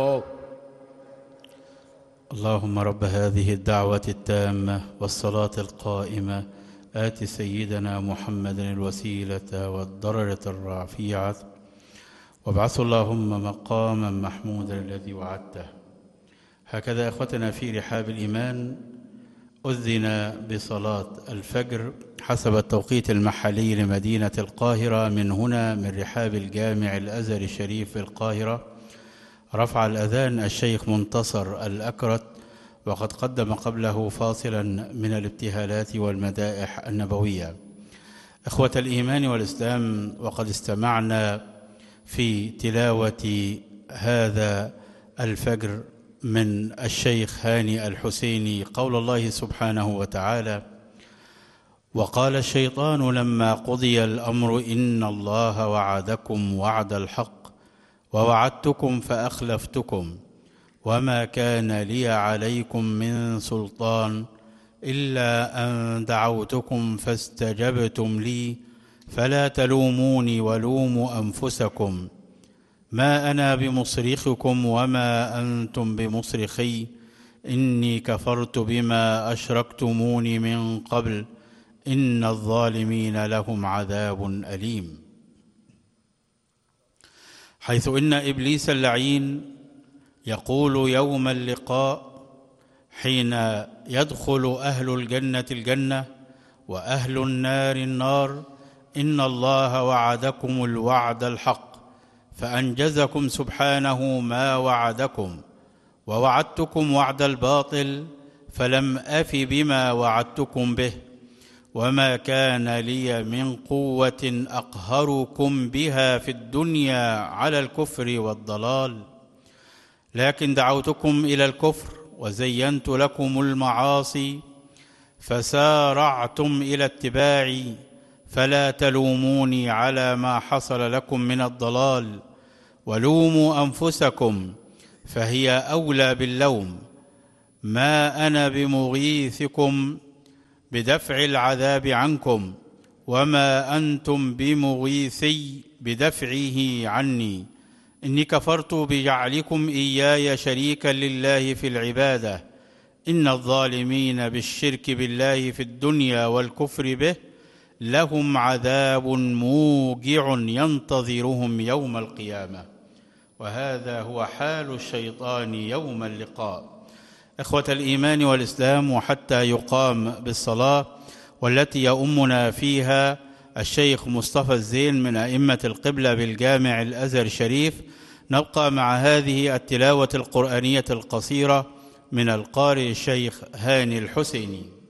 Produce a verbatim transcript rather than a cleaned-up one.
اللهم رب هذه الدعوة التامة والصلاة القائمة آت سيدنا محمد الوسيلة والدرجة الرفيعة وابعثه اللهم مقاما محمودا الذي وعدته. هكذا إخوتنا في رحاب الإيمان أذن بصلاة الفجر حسب التوقيت المحلي لمدينة القاهرة من هنا من رحاب الجامع الأزهري الشريف في القاهرة. رفع الأذان الشيخ منتصر الأكرت، وقد قدم قبله فاصلا من الابتهالات والمدائح النبوية. إخوة الإيمان والإسلام، وقد استمعنا في تلاوة هذا الفجر من الشيخ هاني الحسيني قول الله سبحانه وتعالى: وقال الشيطان لما قضي الأمر إن الله وعدكم وعد الحق ووعدتكم فأخلفتكم وما كان لي عليكم من سلطان إلا أن دعوتكم فاستجبتم لي فلا تلوموني ولوموا أنفسكم ما أنا بمصرخكم وما أنتم بمصرخي إني كفرت بما أشركتموني من قبل إن الظالمين لهم عذاب أليم. حيث إن إبليس اللعين يقول يوم اللقاء حين يدخل أهل الجنة الجنة وأهل النار النار: إن الله وعدكم الوعد الحق فأنجزكم سبحانه ما وعدكم، ووعدتكم وعد الباطل فلم أف بما وعدتكم به، وما كان لي من قوة أقهركم بها في الدنيا على الكفر والضلال، لكن دعوتكم إلى الكفر وزينت لكم المعاصي فسارعتم إلى اتباعي، فلا تلوموني على ما حصل لكم من الضلال ولوموا أنفسكم فهي أولى باللوم. ما أنا بمغيثكم بدفع العذاب عنكم وما أنتم بمغيثي بدفعه عني، إني كفرت بجعلكم إياي شريكا لله في العبادة، إن الظالمين بالشرك بالله في الدنيا والكفر به لهم عذاب موجع ينتظرهم يوم القيامة. وهذا هو حال الشيطان يوم اللقاء. إخوة الإيمان والإسلام، وحتى يقام بالصلاة والتي يؤمنا فيها الشيخ مصطفى الزين من أئمة القبلة بالجامع الأزهري الشريف، نبقى مع هذه التلاوة القرآنية القصيرة من القارئ الشيخ هاني الحسيني.